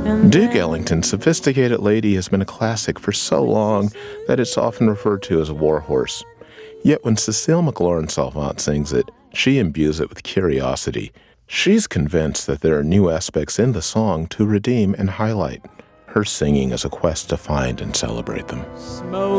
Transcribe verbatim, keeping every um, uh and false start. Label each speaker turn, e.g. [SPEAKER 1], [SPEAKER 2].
[SPEAKER 1] Duke Ellington's Sophisticated Lady has been a classic for so long that it's often referred to as a warhorse. Yet when Cécile McLorin-Salvant sings it, she imbues it with curiosity. She's convinced that there are new aspects in the song to redeem and highlight. Her singing is a quest to find and celebrate them. Smoke